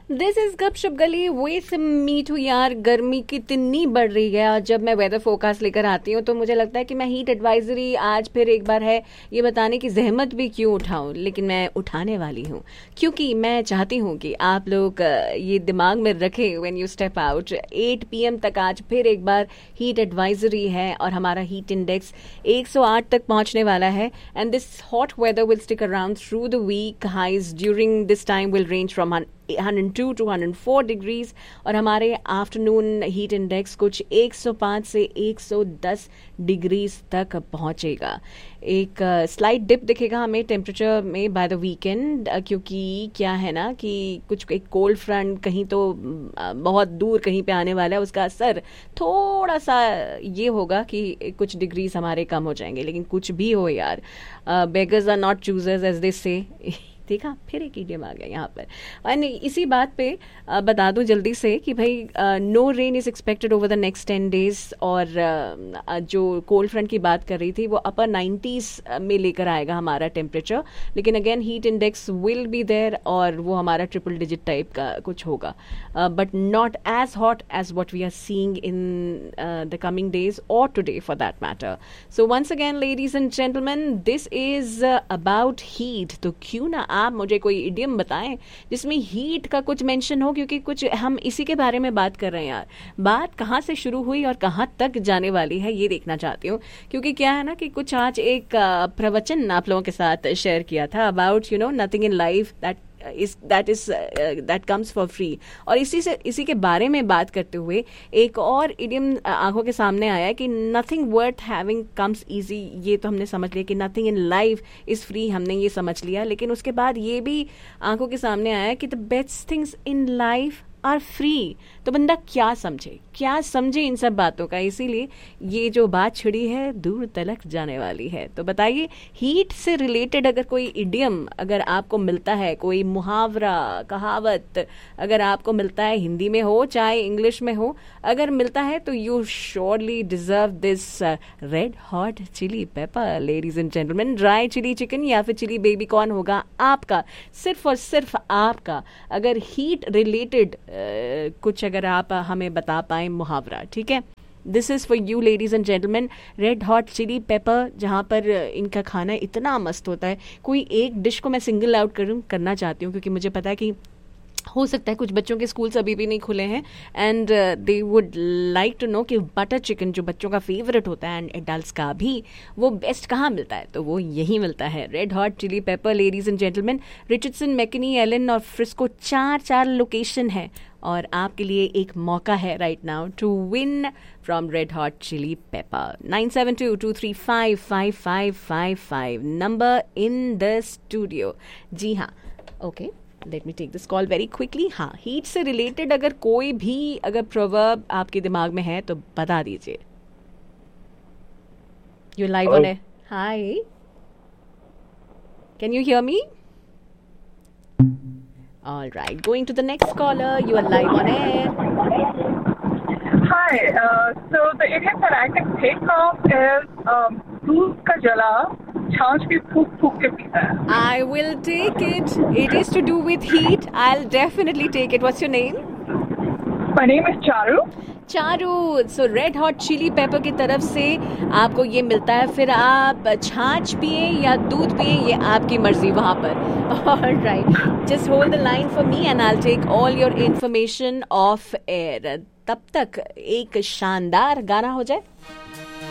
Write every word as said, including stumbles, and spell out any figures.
This is गपशप गली वे मीठू यार। गर्मी कितनी बढ़ रही है और जब मैं वेदर फोरकास्ट लेकर आती हूँ तो मुझे लगता है कि मैं हीट एडवाइजरी आज फिर एक बार है ये बताने की जहमत भी क्यों उठाऊं, लेकिन मैं उठाने वाली हूँ क्योंकि मैं चाहती हूँ कि आप लोग ये दिमाग में रखें when you step out. Eight P M तक आज फिर एक बार हीट एडवाइजरी है और हमारा हीट इंडेक्स एक सौ आठ तक पहुंचने वाला है and this hot weather will stick around through the week. Highs during this time will range from one hundred two to one hundred four degrees और हमारे आफ्टरनून हीट इंडेक्स कुछ एक सौ पाँच से एक सौ दस डिग्रीज तक पहुंचेगा। एक स्लाइट डिप दिखेगा हमें टेम्परेचर में बाय द वीकेंड, क्योंकि क्या है ना कि कुछ एक कोल्ड फ्रंट कहीं तो uh, बहुत दूर कहीं पे आने वाला है, उसका असर थोड़ा सा ये होगा कि कुछ डिग्रीज हमारे कम हो जाएंगे। लेकिन कुछ भी हो यार, beggars are not choosers as they से। देखा, फिर एक ईडियम आ गया यहाँ पर। और इसी बात पे आ, बता दूं जल्दी से कि भाई no rain is expected over the next ten days और आ, जो कोल्ड फ्रंट की बात कर रही थी वो अपर नाइन्टीज में लेकर आएगा हमारा टेम्परेचर। लेकिन again heat index will be there और वो हमारा ट्रिपल डिजिट टाइप का कुछ होगा, but not as hot as what we are seeing in the coming days और today for that matter. So once again ladies and gentleman, this is about heat. तो क्यों ना आप मुझे कोई इडियम बताएं जिसमें हीट का कुछ मेंशन हो, क्योंकि कुछ हम इसी के बारे में बात कर रहे हैं यार। बात कहाँ से शुरू हुई और कहाँ तक जाने वाली है ये देखना चाहती हूँ, क्योंकि क्या है ना कि कुछ आज एक प्रवचन आप लोगों के साथ शेयर किया था about you know nothing in life that इस that is that comes for free. और इसी से इसी के बारे में बात करते हुए एक और इडियम आंखों के सामने आया कि nothing worth having comes easy. ये तो हमने समझ लिया कि nothing in life is free, हमने ये समझ लिया। लेकिन उसके बाद ये भी आंखों के सामने आया कि the best things in life are free. तो बंदा क्या समझे क्या समझे इन सब बातों का, इसीलिए ये जो बात छिड़ी है दूर तलक जाने वाली है। तो बताइए, हीट से रिलेटेड अगर कोई इडियम अगर आपको मिलता है, कोई मुहावरा कहावत अगर आपको मिलता है, हिंदी में हो चाहे इंग्लिश में हो, अगर मिलता है तो you surely deserve this red hot chilli paper ladies and gentleman. Dry chilli chicken या फिर चिली बेबी कॉर्न होगा आपका, सिर्फ और सिर्फ आपका, अगर हीट रिलेटेड Uh, कुछ अगर आप हमें बता पाए मुहावरा। ठीक है, this is for you ladies and gentleman. Red hot chilli paper, जहाँ पर इनका खाना इतना मस्त होता है। कोई एक डिश को मैं सिंगल आउट करूँ करना चाहती हूँ, क्योंकि मुझे पता है कि हो सकता है कुछ बच्चों के स्कूल्स अभी भी नहीं खुले हैं and they would like to know कि बटर चिकन जो बच्चों का फेवरेट होता है एंड एडल्ट्स का भी, वो बेस्ट कहाँ मिलता है। तो वो यही मिलता है, red hot chilli paper ladies and gentleman. Richardson, मैकनी, Elon और फ्रिस्को, चार चार लोकेशन है और आपके लिए एक मौका है right now to win from red hot chilli paper. Nine seven to to three five five five five five number in the studio. जी हाँ, okay, let me take this call very quickly. हाँ, heat से related अगर कोई भी अगर proverb आपके दिमाग में है तो बता दीजिए। You live on air. Hi, can you hear me? All right, going to the next caller. You are live on air. Hi. Uh, so the idiom that I can take off is um, दूध का जला छाछ भी फूक फूक के पीता है. I will take it. It is to do with heat. I'll definitely take it. What's your name? My name is Charu. Charu, so red hot chilli paper की तरफ से आपको ये मिलता है। फिर आप छाछ पिए या दूध पिए, ये आपकी मर्जी वहाँ पर। Alright, just hold the line for me and I will take all your information of air. तब तक एक शानदार गाना हो जाए।